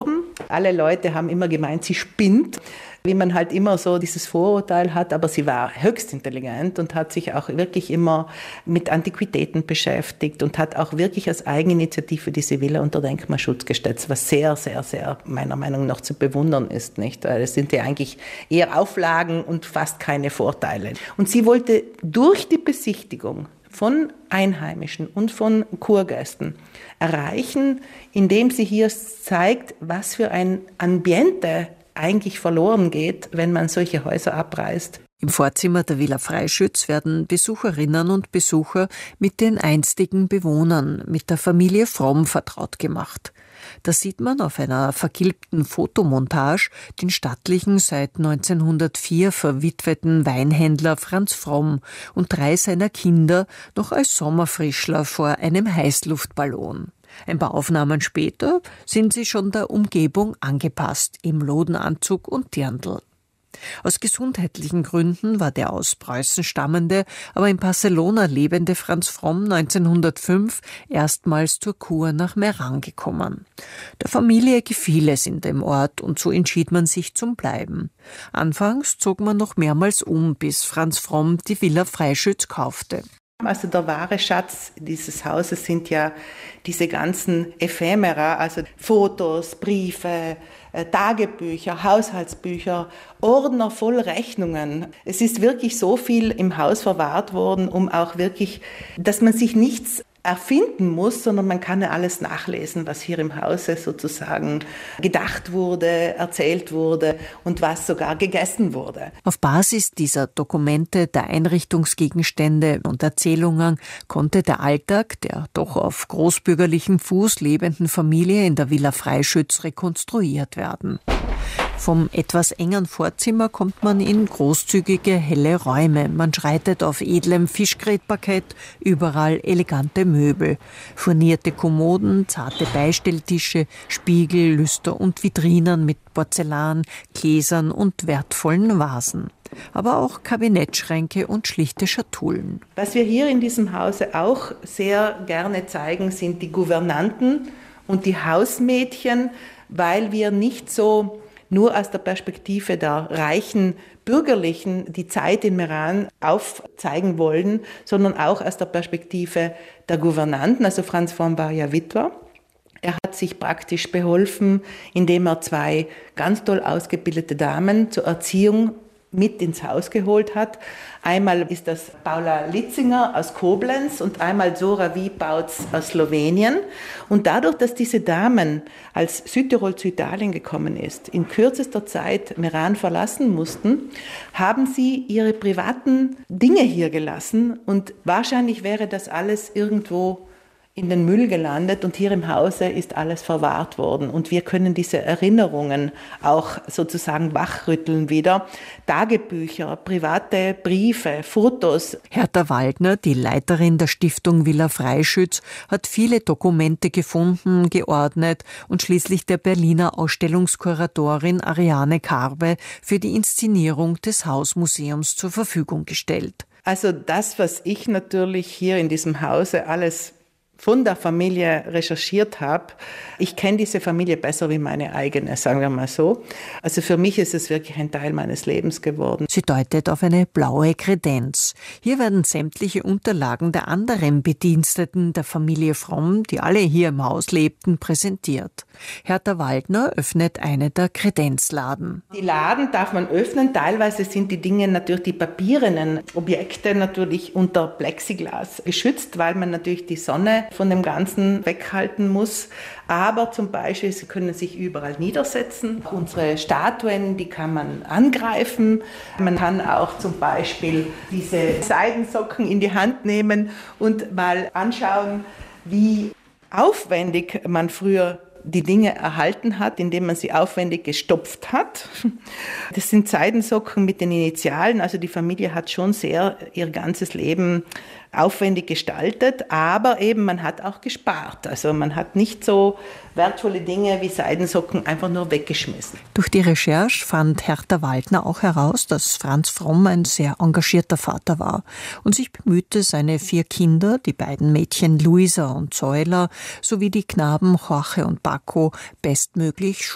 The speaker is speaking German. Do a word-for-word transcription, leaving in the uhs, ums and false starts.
verstorben. Alle Leute haben immer gemeint, sie spinnt, wie man halt immer so dieses Vorurteil hat, aber sie war höchst intelligent und hat sich auch wirklich immer mit Antiquitäten beschäftigt und hat auch wirklich als Eigeninitiative diese Villa unter Denkmalschutz gestellt, was sehr, sehr, sehr meiner Meinung nach zu bewundern ist, nicht? Weil es sind ja eigentlich eher Auflagen und fast keine Vorteile. Und sie wollte durch die Besichtigung von Einheimischen und von Kurgästen erreichen, indem sie hier zeigt, was für ein Ambiente eigentlich verloren geht, wenn man solche Häuser abreißt. Im Vorzimmer der Villa Freischütz werden Besucherinnen und Besucher mit den einstigen Bewohnern, mit der Familie Fromm vertraut gemacht. Da sieht man auf einer vergilbten Fotomontage den stattlichen, seit neunzehnhundertvier verwitweten Weinhändler Franz Fromm und drei seiner Kinder noch als Sommerfrischler vor einem Heißluftballon. Ein paar Aufnahmen später sind sie schon der Umgebung angepasst, im Lodenanzug und Dirndl. Aus gesundheitlichen Gründen war der aus Preußen stammende, aber in Barcelona lebende Franz Fromm neunzehnhundertfünf erstmals zur Kur nach Meran gekommen. Der Familie gefiel es in dem Ort und so entschied man sich zum Bleiben. Anfangs zog man noch mehrmals um, bis Franz Fromm die Villa Freischütz kaufte. Also der wahre Schatz dieses Hauses sind ja diese ganzen Ephemera, also Fotos, Briefe, Tagebücher, Haushaltsbücher, Ordner voll Rechnungen. Es ist wirklich so viel im Haus verwahrt worden, um auch wirklich, dass man sich nichts erfinden muss, sondern man kann ja alles nachlesen, was hier im Hause sozusagen gedacht wurde, erzählt wurde und was sogar gegessen wurde. Auf Basis dieser Dokumente, der Einrichtungsgegenstände und Erzählungen konnte der Alltag der doch auf großbürgerlichem Fuß lebenden Familie in der Villa Freischütz rekonstruiert werden. Vom etwas engen Vorzimmer kommt man in großzügige, helle Räume. Man schreitet auf edlem Fischgrätparkett, überall elegante Möbel. Furnierte Kommoden, zarte Beistelltische, Spiegel, Lüster und Vitrinen mit Porzellan, Gläsern und wertvollen Vasen. Aber auch Kabinettschränke und schlichte Schatullen. Was wir hier in diesem Hause auch sehr gerne zeigen, sind die Gouvernanten und die Hausmädchen, weil wir nicht so nur aus der Perspektive der reichen Bürgerlichen die Zeit in Meran aufzeigen wollen, sondern auch aus der Perspektive der Gouvernanten. Also Franz Fromm war ja Witwer. Er hat sich praktisch beholfen, indem er zwei ganz toll ausgebildete Damen zur Erziehung mit ins Haus geholt hat. Einmal ist das Paula Litzinger aus Koblenz und einmal Zora Wiepauts aus Slowenien. Und dadurch, dass diese Damen, als Südtirol zu Italien gekommen ist, in kürzester Zeit Meran verlassen mussten, haben sie ihre privaten Dinge hier gelassen und wahrscheinlich wäre das alles irgendwo in den Müll gelandet und hier im Hause ist alles verwahrt worden und wir können diese Erinnerungen auch sozusagen wachrütteln wieder. Tagebücher, private Briefe, Fotos. Hertha Waldner, die Leiterin der Stiftung Villa Freischütz, hat viele Dokumente gefunden, geordnet und schließlich der Berliner Ausstellungskuratorin Ariane Karbe für die Inszenierung des Hausmuseums zur Verfügung gestellt. Also das, was ich natürlich hier in diesem Hause alles von der Familie recherchiert habe. Ich kenne diese Familie besser wie meine eigene, sagen wir mal so. Also für mich ist es wirklich ein Teil meines Lebens geworden. Sie deutet auf eine blaue Kredenz. Hier werden sämtliche Unterlagen der anderen Bediensteten der Familie Fromm, die alle hier im Haus lebten, präsentiert. Hertha Waldner öffnet eine der Kredenzladen. Die Laden darf man öffnen. Teilweise sind die Dinge natürlich, die papierenen Objekte natürlich unter Plexiglas geschützt, weil man natürlich die Sonne von dem Ganzen weghalten muss. Aber zum Beispiel, sie können sich überall niedersetzen. Unsere Statuen, die kann man angreifen. Man kann auch zum Beispiel diese Seidensocken in die Hand nehmen und mal anschauen, wie aufwendig man früher die Dinge erhalten hat, indem man sie aufwendig gestopft hat. Das sind Seidensocken mit den Initialen, also die Familie hat schon sehr ihr ganzes Leben aufwendig gestaltet, aber eben man hat auch gespart. Also man hat nicht so wertvolle Dinge wie Seidensocken einfach nur weggeschmissen. Durch die Recherche fand Hertha Waldner auch heraus, dass Franz Fromm ein sehr engagierter Vater war und sich bemühte, seine vier Kinder, die beiden Mädchen Luisa und Zoila, sowie die Knaben Jorge und Paco, bestmöglich